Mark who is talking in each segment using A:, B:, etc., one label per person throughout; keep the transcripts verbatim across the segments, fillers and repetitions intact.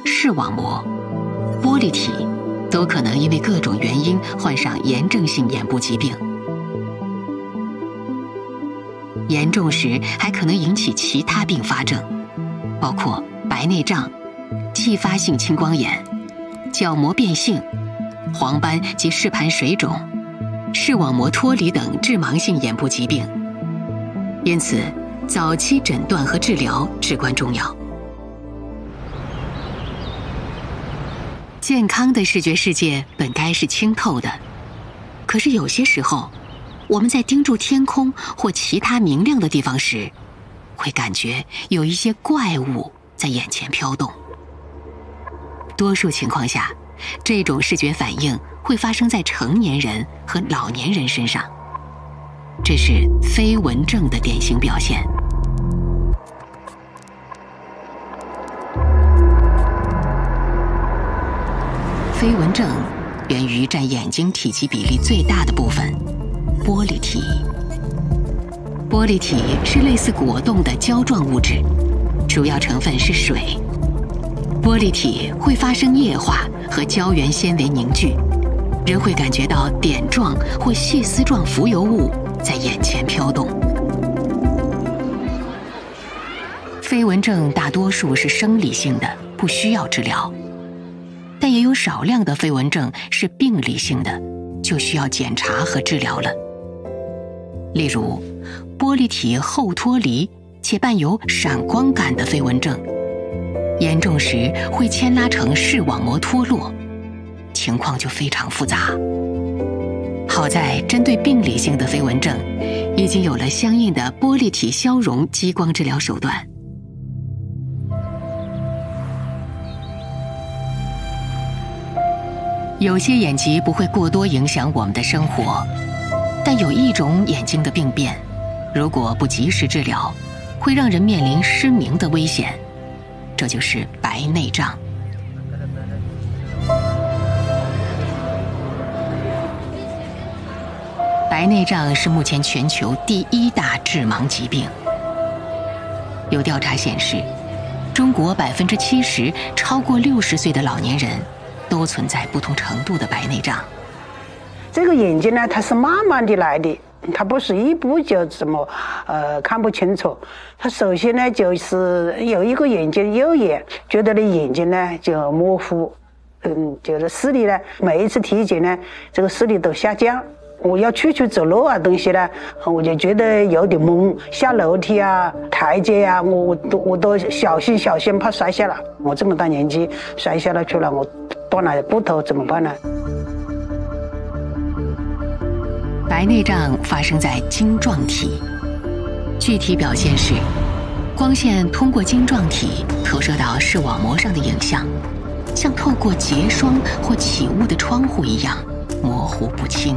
A: 视网膜、玻璃体都可能因为各种原因患上炎症性眼部疾病。严重时还可能引起其他并发症，包括白内障、继发性青光眼、角膜变性、黄斑及视盘水肿、视网膜脱离等致盲性眼部疾病。因此，早期诊断和治疗至关重要。健康的视觉世界本该是清透的，可是有些时候，我们在盯住天空或其他明亮的地方时，会感觉有一些怪物在眼前飘动。多数情况下，这种视觉反应会发生在成年人和老年人身上，这是飞蚊症的典型表现。飞蚊症源于占眼睛体积比例最大的部分——玻璃体。玻璃体是类似果冻的胶状物质，主要成分是水。玻璃体会发生液化和胶原纤维凝聚，人会感觉到点状或细丝状浮游物在眼前飘动。飞蚊症大多数是生理性的，不需要治疗。但也有少量的飞蚊症是病理性的，就需要检查和治疗了。例如，玻璃体后脱离且伴有闪光感的飞蚊症，严重时会牵拉成视网膜脱落，情况就非常复杂。好在针对病理性的飞蚊症，已经有了相应的玻璃体消融激光治疗手段。有些眼疾不会过多影响我们的生活，但有一种眼睛的病变，如果不及时治疗，会让人面临失明的危险，这就是白内障。白内障是目前全球第一大致盲疾病。有调查显示，中国百分之七十超过六十岁的老年人都存在不同程度的白内障。
B: 这个眼睛呢，它是慢慢的来的，它不是一步就这么呃看不清楚。它首先呢，就是有一个眼睛右眼觉得的眼睛呢就模糊，嗯，就是视力呢，每一次体检呢，这个视力都下降。我要出去走路啊东西呢，我就觉得有点懵，下楼梯啊台阶啊，我我都我都小心小心，怕摔下来。我这么大年纪摔下来去了，我断了骨头怎么办呢？
A: 白内障发生在晶状体，具体表现是光线通过晶状体投射到视网膜上的影像，像透过结霜或起雾的窗户一样模糊不清。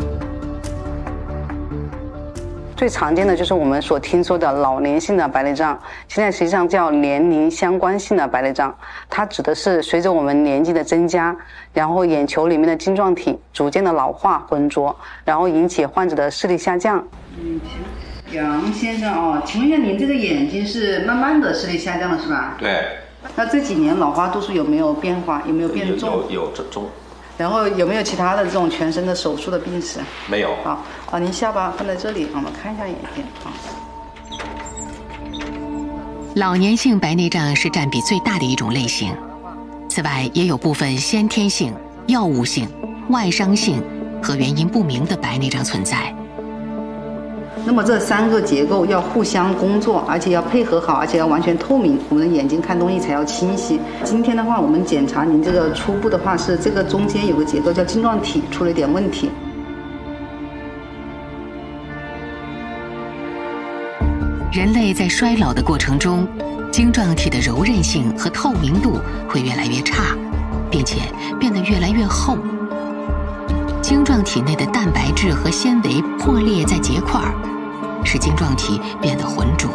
C: 最常见的就是我们所听说的老年性的白内障，现在实际上叫年龄相关性的白内障。它指的是随着我们年纪的增加，然后眼球里面的晶状体逐渐的老化浑浊，然后引起患者的视力下降。
D: 嗯，杨先生哦，请问一下，您这个眼睛是慢慢的视力下降了是吧？
E: 对。
D: 那这几年老花度数有没有变化？有没有变重？
E: 有有有重。
D: 然后有没有其他的这种全身的手术的病史？
E: 没有。
D: 好，好，您下巴放在这里，我们看一下眼睛啊。
A: 老年性白内障是占比最大的一种类型，此外也有部分先天性、药物性、外伤性和原因不明的白内障存在。
D: 那么这三个结构要互相工作，而且要配合好，而且要完全透明，我们的眼睛看东西才要清晰。今天的话，我们检查您这个初步的话是这个中间有个结构叫晶状体出了一点问题。
A: 人类在衰老的过程中，晶状体的柔韧性和透明度会越来越差，并且变得越来越厚。晶状体内的蛋白质和纤维破裂在结块，使晶状体变得浑浊。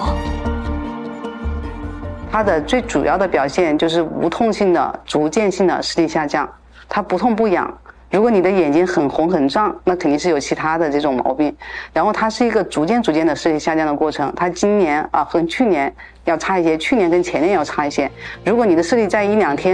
C: 它的最主要的表现就是无痛性的逐渐性的视力下降，它不痛不痒。如果你的眼睛很红很胀，那肯定是有其他的这种毛病。然后它是一个逐渐逐渐的视力下降的过程，它今年啊和去年要差一些，去年跟前年要差一些。如果你的视力在一两天